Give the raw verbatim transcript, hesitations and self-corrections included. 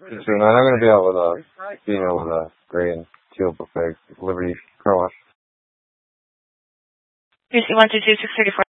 Soon. I'm not going to be out with a female with a gray and teal buffet. Liberty Car Wash. P C one two two six thirty four.